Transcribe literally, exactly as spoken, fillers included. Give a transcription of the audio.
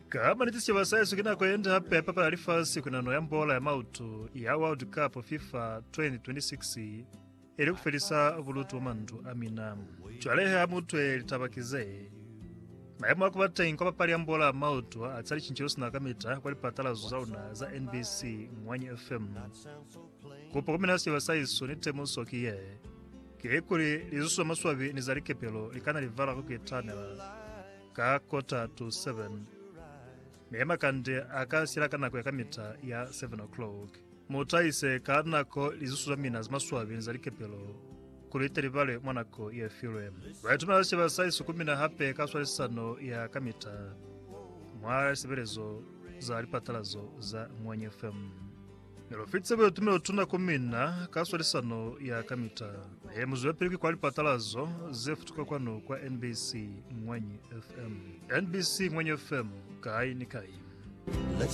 Kama nitisi wasayesu kina kwenda hapa papa alifasi kuna no yambola ya mautu ya World Cup FIFA twenty twenty-six ili kufelisa vulutu mandu amina. Chwalehe amutwe litabakize. Mayemu wakubata inkopa pali yambola ya mautu atsali chinchirusi na kamita kwa lipatala zuzauna za N B C Mwanyi F M. Kupo kuminasi wasayesu nitemu sokiye. Kikuli lizusu wa maswabi nizalike pelo likana livala kukitanela. Ka kota to seven. Mema kande akasira kana kwa kamita ya seven o'clock. Mutaise kanako lizusu mina maswabi nizalike pelo. Kulite livale mwanako ya filem. Waituma wasi wasaisu kumina hape kaswali sano ya kamita. Mwara siberezo za lipatalazo za Mwanyi F M. Nilofitse bwe tume utuna kumina kaswali sano ya kamita. Ye muzuwe piliki kwa lipatalazo zefutuka kwano kwa N B C Mwanyi F M. N B C Mwanyi F M kai ni kai.